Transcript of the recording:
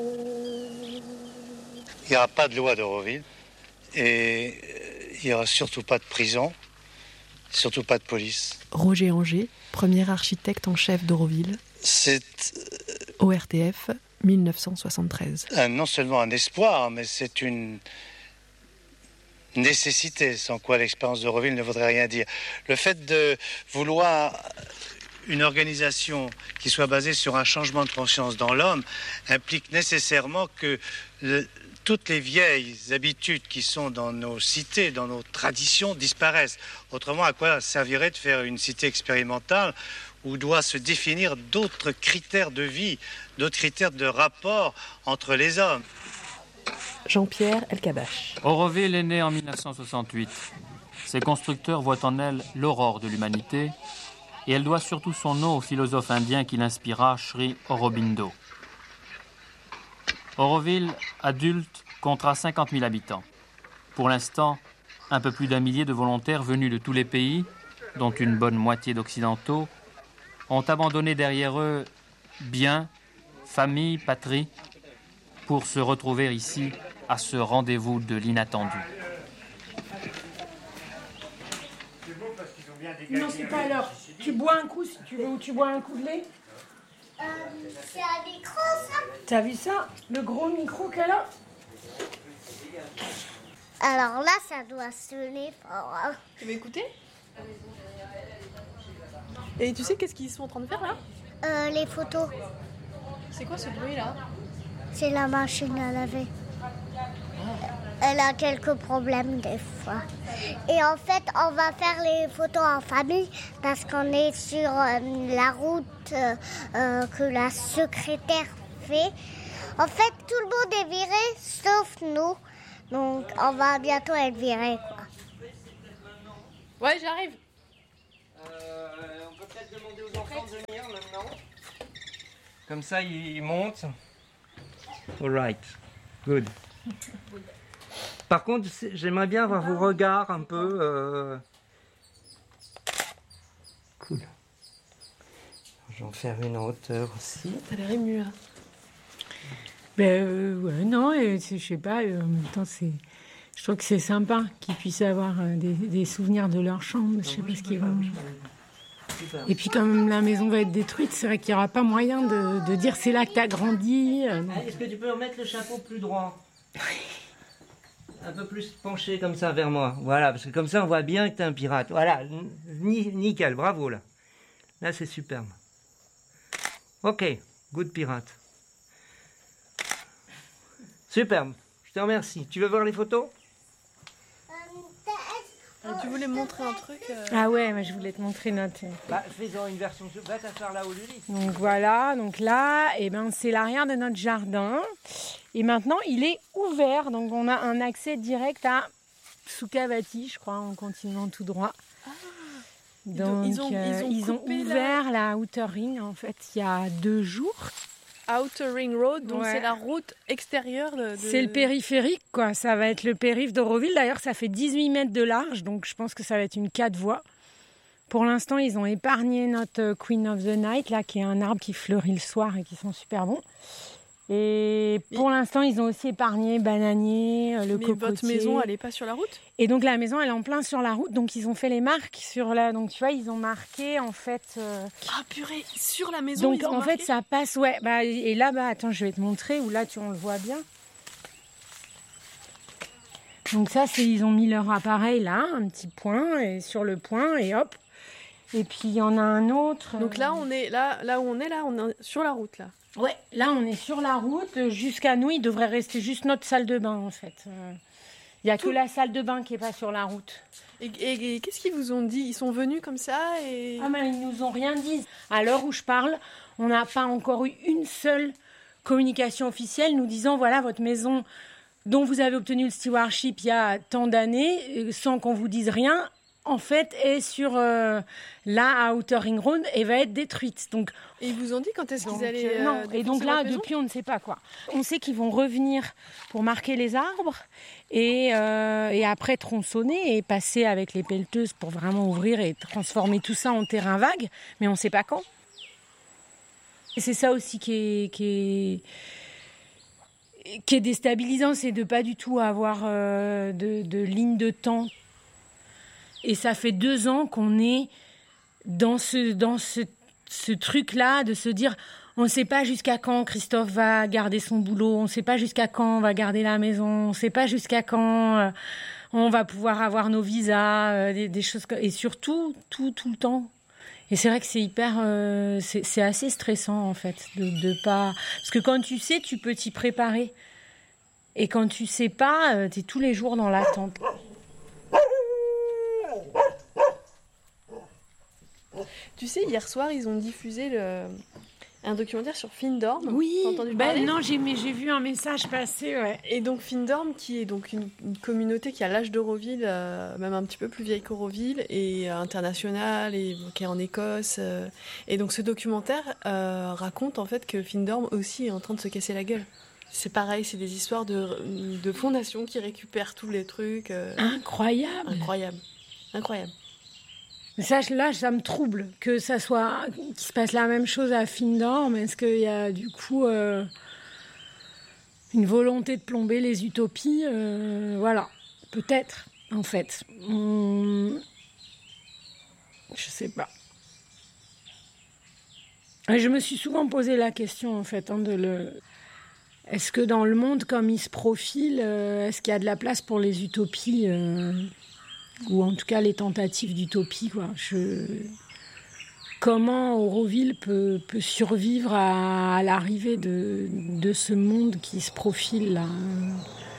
Il n'y aura pas de loi d'Auroville et il n'y aura surtout pas de prison, surtout pas de police. Roger Anger, premier architecte en chef d'Auroville. C'est ORTF, 1973. non seulement un espoir, mais c'est une nécessité, sans quoi l'expérience d'Auroville ne voudrait rien dire. Le fait de vouloir une organisation qui soit basée sur un changement de conscience dans l'homme implique nécessairement que toutes les vieilles habitudes qui sont dans nos cités, dans nos traditions, disparaissent. Autrement, à quoi servirait de faire une cité expérimentale où doit se définir d'autres critères de vie, d'autres critères de rapport entre les hommes? Jean-Pierre Elkabbach. Auroville est née en 1968. Ses constructeurs voient en elle l'aurore de l'humanité et elle doit surtout son nom au philosophe indien qui l'inspira, Sri Aurobindo. Auroville, adulte, comptera 50 000 habitants. Pour l'instant, un peu plus d'1 millier de volontaires venus de tous les pays, dont une bonne moitié d'occidentaux, ont abandonné derrière eux biens, famille, patrie, pour se retrouver ici à ce rendez-vous de l'inattendu. Non, c'est pas l'heure. Tu bois un coup si tu veux, ou tu bois un coup de lait. C'est un micro, ça? T'as vu ça? Le gros micro qu'elle a? Alors là, ça doit sonner fort. Hein. Tu veux écouter? Et tu sais qu'est-ce qu'ils sont en train de faire là? Les photos. C'est quoi ce bruit là? C'est la machine à laver. Elle a quelques problèmes des fois. Et en fait, on va faire les photos en famille parce qu'on est sur la route que la secrétaire fait. En fait, tout le monde est viré sauf nous. Donc, on va bientôt être viré, quoi. Ouais, j'arrive. On peut peut-être demander aux enfants de venir maintenant. Comme ça, ils montent. All right. Good. Par contre, j'aimerais bien avoir vos regards un peu. Cool. Je vais en faire une en hauteur aussi. T'as l'air ému là. Ouais, non, je sais pas, en même temps, je trouve que c'est sympa qu'ils puissent avoir des souvenirs de leur chambre. Je sais pas ce qu'ils vont. Et puis, comme la maison va être détruite, c'est vrai qu'il n'y aura pas moyen de dire c'est là que t'as grandi. Est-ce que tu peux remettre le chapeau plus droit? Un peu plus penché comme ça vers moi. Voilà, parce que comme ça, on voit bien que t'es un pirate. Voilà, nickel, bravo là. Là, c'est superbe. Ok, good pirate. Superbe, je te remercie. Tu veux voir les photos? Tu voulais me montrer un truc Ah ouais, je voulais te montrer notre... Fais-en une version. Va t'asseoir là où Lily. Donc voilà, donc là, c'est l'arrière de notre jardin. Et maintenant, il est ouvert. Donc on a un accès direct à Sukhavati, je crois, en continuant tout droit. Donc ils ont ouvert la Outer Ring, en fait, il y a 2 jours. Outer Ring Road, donc ouais. C'est la route extérieure de... C'est le périphérique, quoi. Ça va être le périph' d'Auroville. D'ailleurs, ça fait 18 mètres de large, donc je pense que ça va être une 4 voies. Pour l'instant, ils ont épargné notre Queen of the Night, là, qui est un arbre qui fleurit le soir et qui sent super bon. Et pour l'instant, ils ont aussi épargné bananier, le cocotier. Mais votre maison, elle n'est pas sur la route? Et donc la maison, elle est en plein sur la route, donc ils ont fait les marques sur la... Donc tu vois, ils ont marqué en fait... Ah purée, sur la maison, donc ils ont en fait, ça passe, ouais. Et là, attends, je vais te montrer, où là, on le voit bien. Donc ça, ils ont mis leur appareil là, un petit point, et sur le point, et hop. Et puis il y en a un autre. Donc là, on est là où on est là, on est sur la route là. Ouais, là on est sur la route. Jusqu'à nous, il devrait rester juste notre salle de bain en fait. Il n'y a que la salle de bain qui n'est pas sur la route. Et qu'est-ce qu'ils vous ont dit? Ils sont venus comme ça et... Ah mais ils nous ont rien dit. À l'heure où je parle, on n'a pas encore eu une seule communication officielle nous disant voilà votre maison dont vous avez obtenu le stewardship il y a tant d'années, sans qu'on vous dise rien, en fait, est sur la Outer Ring Road et va être détruite. Donc, et ils vous ont dit quand est-ce qu'ils allaient... non, et donc là, depuis, on ne sait pas quoi. On sait qu'ils vont revenir pour marquer les arbres et après tronçonner et passer avec les pelleteuses pour vraiment ouvrir et transformer tout ça en terrain vague, mais on ne sait pas quand. Et c'est ça aussi qui est qui est déstabilisant, c'est de pas du tout avoir de ligne de temps. Et ça fait 2 ans qu'on est dans ce truc-là de se dire, on ne sait pas jusqu'à quand Christophe va garder son boulot, on ne sait pas jusqu'à quand on va garder la maison, on ne sait pas jusqu'à quand on va pouvoir avoir nos visas, des choses et surtout tout le temps. Et c'est vrai que c'est hyper, c'est assez stressant en fait de pas, parce que quand tu sais, tu peux t'y préparer, et quand tu sais pas, t'es tous les jours dans l'attente. Tu sais, hier soir, ils ont diffusé un documentaire sur Findorm. Oui, t'as entendu parler ? non, j'ai vu un message passer, ouais. Et donc Findorm, qui est donc une communauté qui a l'âge d'Euroville, même un petit peu plus vieille qu'Euroville, et internationale, et qui est en Écosse. Et donc ce documentaire raconte en fait que Findorm aussi est en train de se casser la gueule. C'est pareil, c'est des histoires de fondations qui récupèrent tous les trucs. Incroyable. Ça me trouble que ça soit, qu'il se passe la même chose à Findorm. Est-ce qu'il y a du coup une volonté de plomber les utopies Voilà, peut-être, en fait. Je sais pas. Et je me suis souvent posé la question, en fait, est-ce que dans le monde, comme il se profile, est-ce qu'il y a de la place pour les utopies ou en tout cas les tentatives d'utopie, quoi. Comment Auroville peut survivre à l'arrivée de ce monde qui se profile là.